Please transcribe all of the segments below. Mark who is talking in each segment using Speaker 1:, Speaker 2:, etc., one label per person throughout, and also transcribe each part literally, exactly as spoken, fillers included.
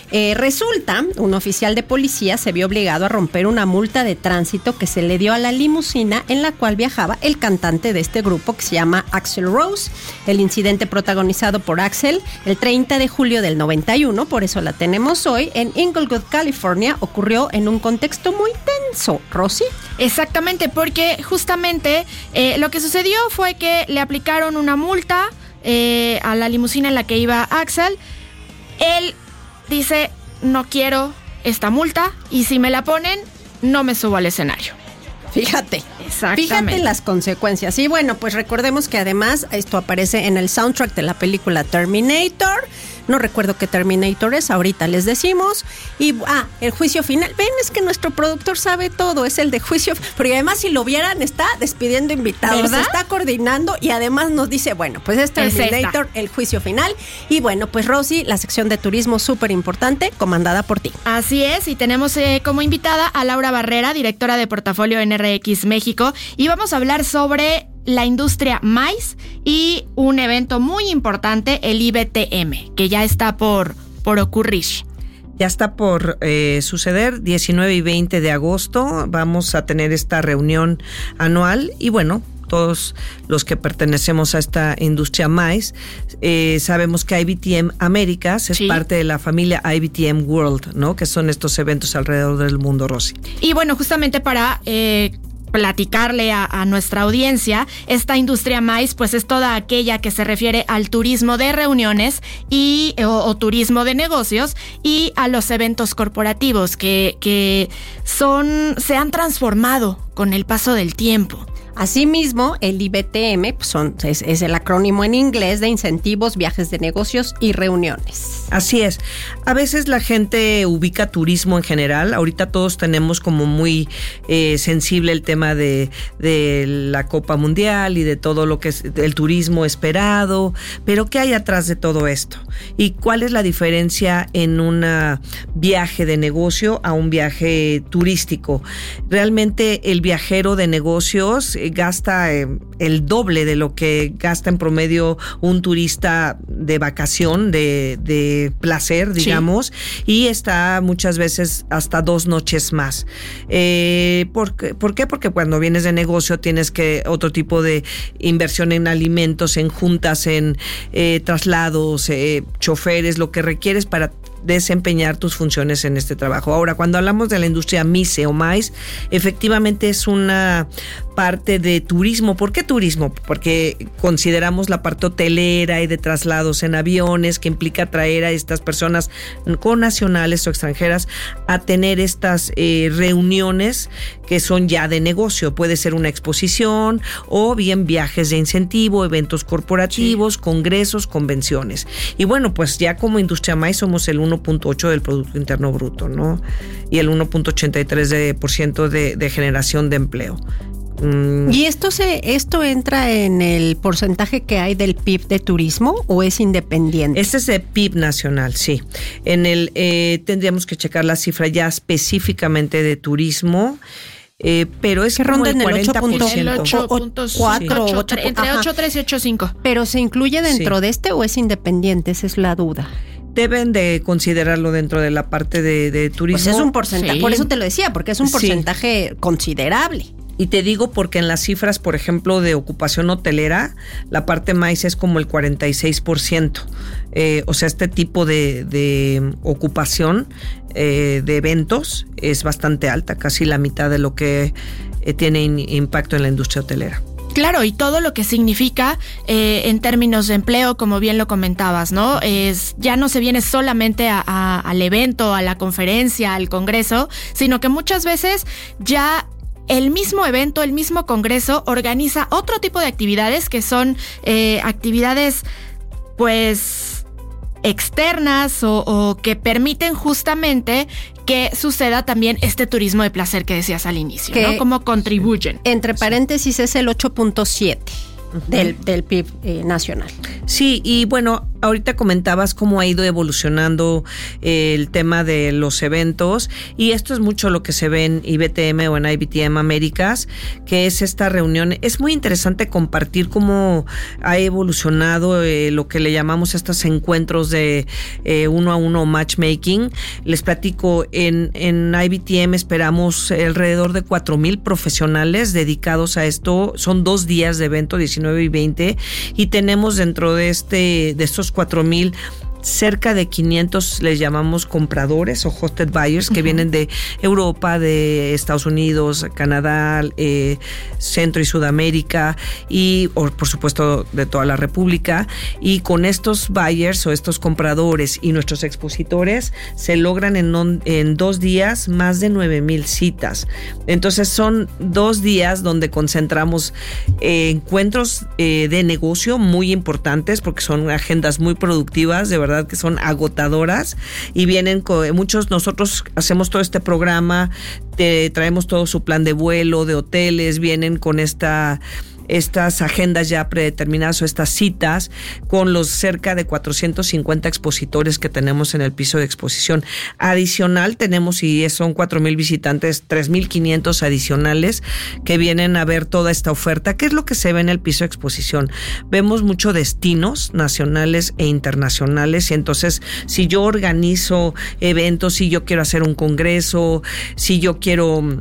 Speaker 1: Eh, resulta, un oficial de policía se vio obligado a romper una multa de tránsito que se le dio a la limusina en la cual viajaba el cantante de este grupo que se llama Axl Rose. El incidente protagonizado por Axl el treinta de julio del noventa y uno, por eso la tenemos hoy, en Inglewood, California, ocurrió en un contexto muy tenso. ¿Rosy?
Speaker 2: Exactamente, porque justamente eh, lo que sucedió fue que le aplicaron una multa eh, a la limusina en la que iba Axl. Él dice, no quiero esta multa y si me la ponen, no me subo al escenario.
Speaker 1: Fíjate, fíjate las consecuencias. Y bueno, pues recordemos que además esto aparece en el soundtrack de la película Terminator. No recuerdo qué Terminator es, ahorita les decimos. Y, ah, el juicio final. Ven, es que nuestro productor sabe todo, es el de juicio. Pero además, si lo vieran, está despidiendo invitados, ¿verdad? Está coordinando y además nos dice, bueno, pues es Terminator, es el juicio final. Y bueno, pues Rosy, la sección de turismo súper importante, comandada por ti.
Speaker 2: Así es, y tenemos eh, como invitada a Laura Barrera, directora de portafolio en R X México, y vamos a hablar sobre la industria maíz y un evento muy importante, el I B T M, que ya está por, por ocurrir.
Speaker 3: Ya está por eh, suceder, diecinueve y veinte de agosto, vamos a tener esta reunión anual y bueno, todos los que pertenecemos a esta industria maíz, eh, sabemos que I B T M Américas es sí. parte de la familia I B T M World, ¿no? Que son estos eventos alrededor del mundo, Rosy.
Speaker 2: Y bueno, justamente para eh, platicarle a, a nuestra audiencia, esta industria maíz pues es toda aquella que se refiere al turismo de reuniones y o, o turismo de negocios y a los eventos corporativos que, que son se han transformado con el paso del tiempo.
Speaker 1: Asimismo, el I B T M pues son, es, es el acrónimo en inglés de incentivos, viajes de negocios y reuniones.
Speaker 3: Así es. A veces la gente ubica turismo en general. Ahorita todos tenemos como muy eh, sensible el tema de, de la Copa Mundial y de todo lo que es el turismo esperado. Pero ¿qué hay atrás de todo esto? ¿Y cuál es la diferencia en un viaje de negocio a un viaje turístico? Realmente el viajero de negocios gasta eh, el doble de lo que gasta en promedio un turista de vacación, de, de placer, digamos, sí. y está muchas veces hasta dos noches más. Eh, ¿por, qué? ¿Por qué? Porque cuando vienes de negocio tienes que otro tipo de inversión en alimentos, en juntas, en eh, traslados, eh, choferes, lo que requieres para desempeñar tus funciones en este trabajo. Ahora, cuando hablamos de la industria MICE o maíz, efectivamente es una parte de turismo. ¿Por qué turismo? Porque consideramos la parte hotelera y de traslados en aviones que implica traer a estas personas connacionales o extranjeras a tener estas eh, reuniones que son ya de negocio. Puede ser una exposición o bien viajes de incentivo, eventos corporativos, sí. congresos, convenciones. Y bueno, pues ya como industria maíz somos el uno punto ocho del Producto Interno Bruto, ¿no? Y el uno punto ochenta y tres por ciento de, de generación de empleo.
Speaker 1: Mm. ¿Y esto se esto entra en el porcentaje que hay del P I B de turismo o es independiente?
Speaker 3: Este es el P I B nacional, sí. En el eh, tendríamos que checar la cifra ya específicamente de turismo. Eh, pero es que
Speaker 1: ronda en el
Speaker 3: cuarenta por ciento.
Speaker 2: El ocho punto cuatro, entre ocho punto tres y ocho punto cinco.
Speaker 1: ¿Pero se incluye dentro sí. de este o es independiente? Esa es la duda.
Speaker 3: Deben de considerarlo dentro de la parte de, de turismo.
Speaker 1: Pues es un porcentaje, sí. por eso te lo decía, porque es un porcentaje sí. considerable.
Speaker 3: Y te digo porque en las cifras, por ejemplo, de ocupación hotelera, la parte maíz es como el cuarenta y seis por ciento. Eh, o sea, este tipo de, de ocupación eh, de eventos es bastante alta, casi la mitad de lo que eh, tiene in, impacto en la industria hotelera.
Speaker 2: Claro, y todo lo que significa eh, en términos de empleo, como bien lo comentabas, ¿no? Es, ya no se viene solamente a, a, al evento, a la conferencia, al congreso, sino que muchas veces ya el mismo evento, el mismo congreso organiza otro tipo de actividades que son eh, actividades, pues, externas o, o que permiten justamente que suceda también este turismo de placer que decías al inicio, que, ¿no? Cómo contribuyen.
Speaker 1: Entre paréntesis es el ocho punto siete uh-huh. del, del P I B eh, nacional.
Speaker 3: Sí, y bueno, ahorita comentabas cómo ha ido evolucionando eh, el tema de los eventos, y esto es mucho lo que se ve en I B T M o en I B T M Américas, que es esta reunión. Es muy interesante compartir cómo ha evolucionado eh, lo que le llamamos estos encuentros de eh, uno a uno matchmaking. Les platico, en, en I B T M esperamos alrededor de cuatro mil profesionales dedicados a esto. Son dos días de evento, diecinueve y veinte, y tenemos dentro de este de estos cuatro mil cerca de quinientos, les llamamos compradores o hosted buyers, que uh-huh. vienen de Europa, de Estados Unidos, Canadá, eh, Centro y Sudamérica, y o, por supuesto de toda la República. Y con estos buyers o estos compradores y nuestros expositores se logran en, on, en dos días más de nueve mil citas. Entonces son dos días donde concentramos eh, encuentros eh, de negocio muy importantes, porque son agendas muy productivas, de verdad que son agotadoras, y vienen con muchos. Nosotros hacemos todo este programa, te traemos todo su plan de vuelo, de hoteles, vienen con esta estas agendas ya predeterminadas o estas citas con los cerca de cuatrocientos cincuenta expositores que tenemos en el piso de exposición. Adicional tenemos, y son cuatro mil visitantes, tres mil quinientos adicionales que vienen a ver toda esta oferta. ¿Qué es lo que se ve en el piso de exposición? Vemos muchos destinos nacionales e internacionales, y entonces si yo organizo eventos, si yo quiero hacer un congreso, si yo quiero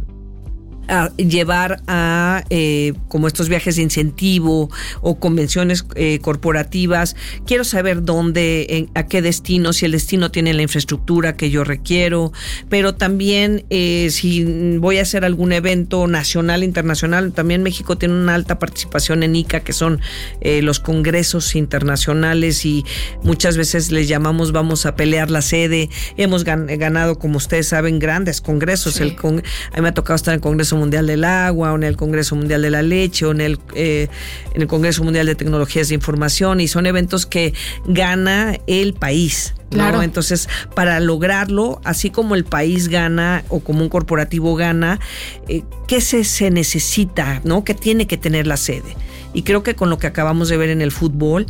Speaker 3: a llevar a eh, como estos viajes de incentivo o convenciones eh, corporativas, quiero saber dónde, en, a qué destino, si el destino tiene la infraestructura que yo requiero, pero también eh, si voy a hacer algún evento nacional, internacional. También México tiene una alta participación en I C A, que son eh, los congresos internacionales, y muchas veces les llamamos vamos a pelear la sede. Hemos gan- ganado, como ustedes saben, grandes congresos. Sí. El con- a mí me ha tocado estar en el Congreso Mundial del Agua, o en el Congreso Mundial de la Leche, o en el, eh, en el Congreso Mundial de Tecnologías de Información, y son eventos que gana el país, ¿no? Claro. Entonces, para lograrlo, así como el país gana o como un corporativo gana, eh, ¿qué se, se necesita, ¿no? ¿Qué tiene que tener la sede? Y creo que con lo que acabamos de ver en el fútbol,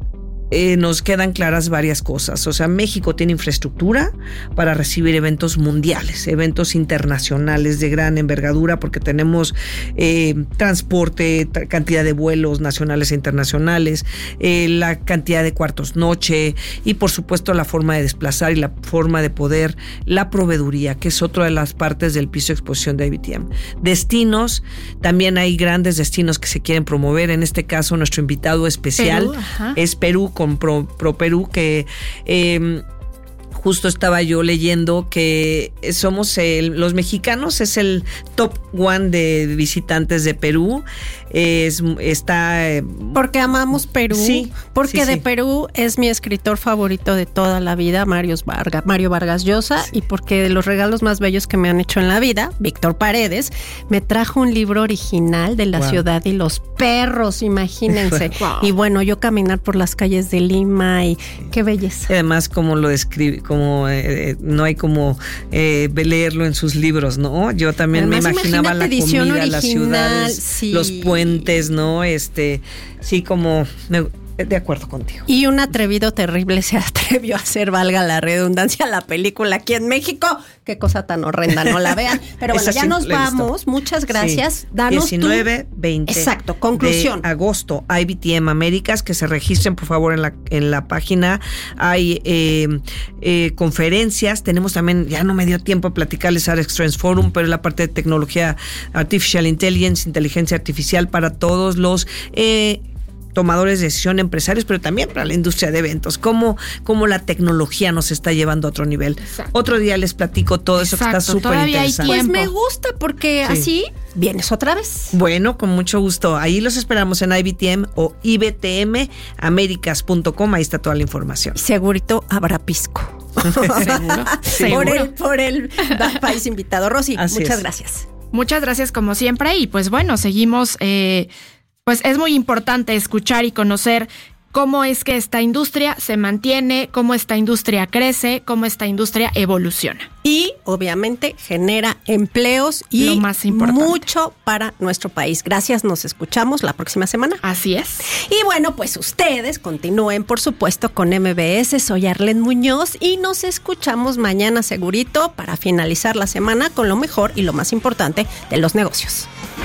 Speaker 3: Eh, nos quedan claras varias cosas. O sea, México tiene infraestructura para recibir eventos mundiales, eventos internacionales de gran envergadura, porque tenemos eh, transporte, tra- cantidad de vuelos nacionales e internacionales, eh, la cantidad de cuartos noche, y por supuesto la forma de desplazar y la forma de poder, la proveeduría, que es otra de las partes del piso de exposición de I B T M. Destinos, también hay grandes destinos que se quieren promover. En este caso, nuestro invitado especial Perú, es Perú, con Pro, Pro Perú, que eh, justo estaba yo leyendo que somos el, los mexicanos es el top one de visitantes de Perú. Es, está eh,
Speaker 1: porque amamos Perú,
Speaker 3: sí,
Speaker 1: porque
Speaker 3: sí,
Speaker 1: de
Speaker 3: sí.
Speaker 1: Perú es mi escritor favorito de toda la vida, Mario Vargas, Mario Vargas Llosa, sí. Y porque de los regalos más bellos que me han hecho en la vida, Víctor Paredes me trajo un libro original de La wow. Ciudad y los perros, imagínense. Wow. Y bueno, yo caminar por las calles de Lima, y qué belleza.
Speaker 3: Y además, como lo describe, como eh, no hay como eh, leerlo en sus libros, ¿no? Yo también además, me imaginaba la comida, original, las ciudades, sí. Los puentes, ¿no? Este, sí, como me, de acuerdo contigo.
Speaker 1: Y un atrevido terrible se atrevió a hacer, valga la redundancia, la película aquí en México. Qué cosa tan horrenda, no la vean. Pero bueno, ya nos vamos. Muchas gracias.
Speaker 3: Sí.
Speaker 1: Danos
Speaker 3: diecinueve, veinte
Speaker 1: Exacto, conclusión.
Speaker 3: De agosto, I B T M Américas, que se registren por favor en la, en la página. Hay eh, eh, conferencias. Tenemos también, ya no me dio tiempo a platicarles a Alex Trends Forum, pero es la parte de tecnología, Artificial Intelligence, inteligencia artificial para todos los eh, tomadores de decisión, empresarios, pero también para la industria de eventos, cómo, cómo la tecnología nos está llevando a otro nivel. Exacto. Otro día les platico todo eso. Exacto. Que está súper interesante.
Speaker 1: Pues me gusta porque sí. Así vienes otra vez.
Speaker 3: Bueno, con mucho gusto. Ahí los esperamos en I B T M o I B T M Américas punto com. Ahí está toda la información.
Speaker 1: Segurito habrá pisco.
Speaker 2: ¿Seguro? ¿Seguro?
Speaker 1: Por el, por el país invitado. Rosy,
Speaker 3: así
Speaker 1: muchas
Speaker 3: es.
Speaker 1: gracias.
Speaker 2: Muchas gracias como siempre, y pues bueno, seguimos... Eh, Pues es muy importante escuchar y conocer cómo es que esta industria se mantiene, cómo esta industria crece, cómo esta industria evoluciona.
Speaker 1: Y obviamente genera empleos y
Speaker 2: lo más importante,
Speaker 1: mucho para nuestro país. Gracias, nos escuchamos la próxima semana.
Speaker 2: Así es.
Speaker 1: Y bueno, pues ustedes continúen, por supuesto, con M B S. Soy Arlene Muñoz y nos escuchamos mañana segurito para finalizar la semana con lo mejor y lo más importante de los negocios.